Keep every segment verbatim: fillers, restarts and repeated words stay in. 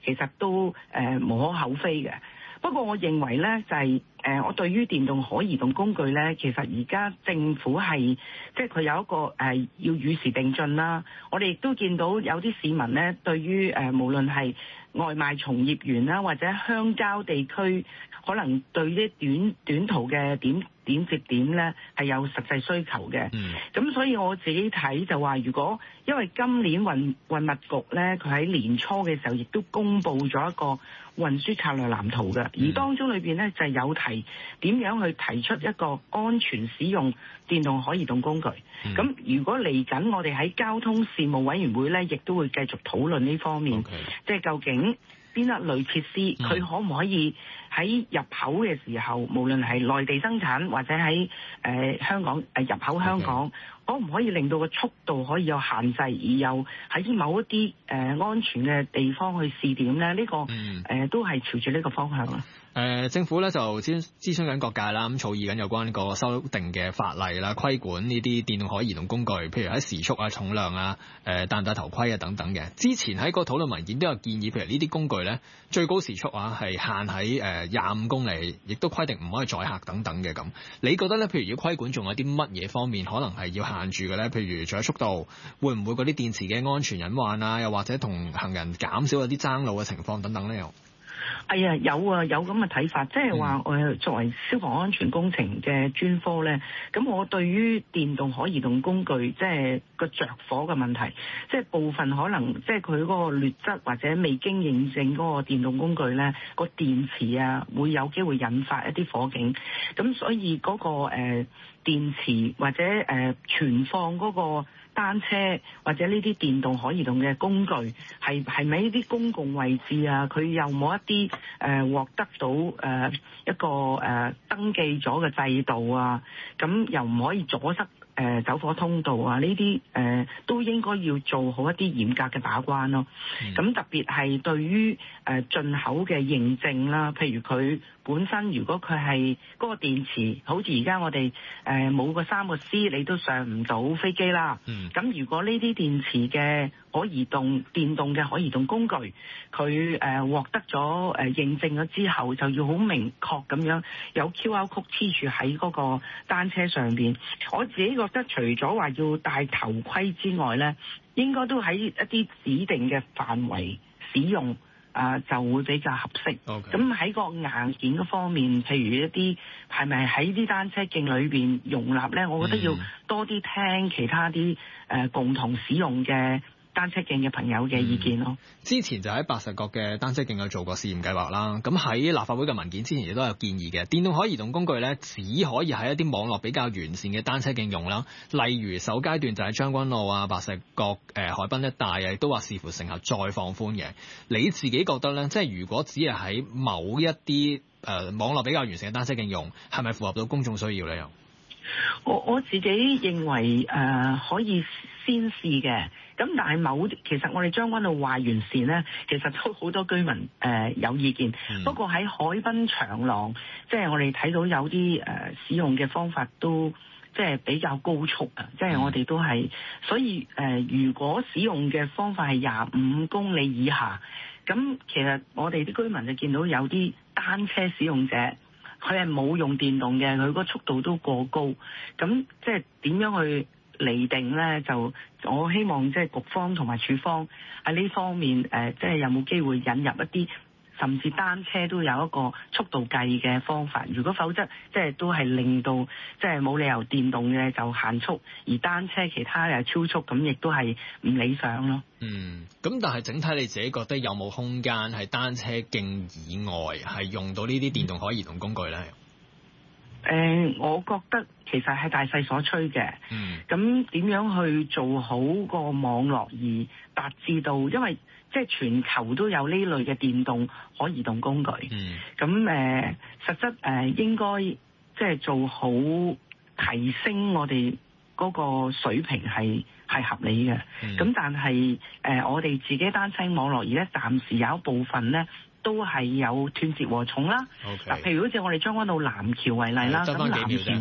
其實都誒、呃、無可厚非嘅。不過我認為咧就係、是、誒、呃、我對於電動可移動工具咧，其實而家政府係即係佢有一個誒、呃、要與時並進啦。我哋亦都見到有啲市民咧，對於誒、呃、無論係外賣從業員啦，或者鄉郊地區，可能對啲短短途嘅點點接點咧係有實際需求嘅。咁、mm. 所以我自己睇就話，如果因為今年運運物局咧，佢喺年初嘅時候亦都公布咗一個運輸策略藍圖嘅，而當中裏邊咧就係有提點樣去提出一個安全使用電動可移動工具。咁、mm. 如果嚟緊我哋喺交通事務委員會咧，亦都會繼續討論呢方面， okay. 即係究竟邊一類設施佢可唔可以喺入口嘅時候，無論係內地生產或者喺誒、呃、香港誒、呃、入口香港， okay. 可唔可以令到個速度可以有限制，而又喺某一啲誒、呃、安全嘅地方去試點咧？呢、這個誒、mm. 呃、都係朝住呢個方向啦。 誒、呃、政府咧就諮諮詢緊各界啦，咁草擬緊有關個修訂嘅法例啦，規管呢啲電動可移動工具，譬如喺時速啊、重量啊、誒戴唔戴頭盔啊等等嘅。之前喺個討論文件都有建議，譬如呢啲工具咧最高時速啊係限喺誒廿五公里，亦都規定唔可以載客等等嘅咁。你覺得咧，譬如要規管仲有啲乜嘢方面可能係要限住嘅咧？譬如除咗速度，會唔會嗰啲電池嘅安全隱患啊，又或者同行人減少有啲爭路嘅情況等等咧？又哎呀，有啊，有咁嘅睇法，即係話我作為消防安全工程嘅專科咧，咁我對於電動可移動工具，即係個着火嘅問題，即係部分可能即係佢嗰個劣質或者未經認證嗰個電動工具咧，個電池啊會有機會引發一啲火警，咁所以嗰個誒電池或者誒存放嗰個單車或者呢啲電動可移動嘅工具係係咪呢啲公共位置啊？佢有冇一啲誒、呃、獲得到誒、呃、一個誒、呃、登記咗嘅制度啊？咁又唔可以阻塞誒、呃、走火通道啊？呢啲誒都應該要做好一啲嚴格嘅把關咯。咁、嗯、特別係對於誒、呃、進口嘅認證啦，譬如佢本身如果佢係嗰個電池，好似而家我哋誒冇個三個 C， 你都上唔到飛機啦。咁、嗯、如果呢啲電池嘅可移動電動嘅可移動工具，佢誒、呃、獲得咗誒、呃、認證咗之後，就要好明確咁樣有 Q R code 黐住喺嗰個單車上邊。我自己覺得除咗話要戴頭盔之外咧，應該都喺一啲指定嘅範圍使用。啊、呃，就會比較合適。咁喺個硬件嗰方面，譬如一啲係咪喺啲單車徑裏邊容納咧？我覺得要多啲聽其他啲誒、呃、共同使用嘅單車徑嘅朋友嘅意見咯、嗯。 之前就喺白石角嘅單車徑有做過試驗計劃啦。咁喺立法會嘅文件之前亦都有建議嘅，電動可移動工具咧只可以喺一啲網絡比較完善嘅單車徑用啦。例如首階段就係將軍澳啊、白石角誒、呃、海濱一帶啊，亦都話視乎乘客再放寬嘅。你自己覺得咧，即係如果只係喺某一啲誒、呃、網絡比較完善嘅單車徑用，係咪符合到公眾需要咧？又我我自己認為誒、呃、可以先試嘅。咁但係某其實我哋將軍澳話完善咧，其實都好多居民誒、呃、有意見。嗯、不過喺海濱長廊，即係我哋睇到有啲誒、呃、使用嘅方法都即係比較高速啊！即係我哋都係，所以誒、呃、如果使用嘅方法係廿五公里以下，咁其實我哋啲居民就見到有啲單車使用者，佢係冇用電動嘅，佢個速度都過高。咁即係點樣去釐定咧？就我希望即係局方同埋署方喺呢方面誒、呃，即係有冇機會引入一啲，甚至單車都有一個速度計嘅方法。如果否則，即係都係令到即係冇理由電動嘅就限速，而單車其他又超速，咁亦都係唔理想咯。 嗯，咁但係整體你自己覺得有冇空間喺單車徑以外係用到呢啲電動可移動工具咧？ 誒、呃，我覺得其實係大勢所趨嘅。嗯，咁點樣去做好個網絡而達至到，因為即係全球都有呢類嘅電動可移動工具。嗯，咁誒、呃，實質誒、呃、應該即係做好提升我哋嗰個水平係係合理嘅。咁、嗯、但係誒、呃，我哋自己單車網絡而家暫時有一部分咧，都係有斷截禾蟲啦。嗱，譬如好似我哋將軍澳南橋為例啦，咁南橋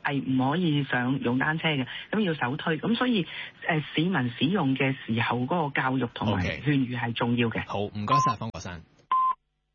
係唔可以上用單車嘅，咁要手推。咁所以誒、呃、市民使用嘅時候嗰個教育同埋勸喻係重要嘅。 Okay. 好，唔該晒，方國珊。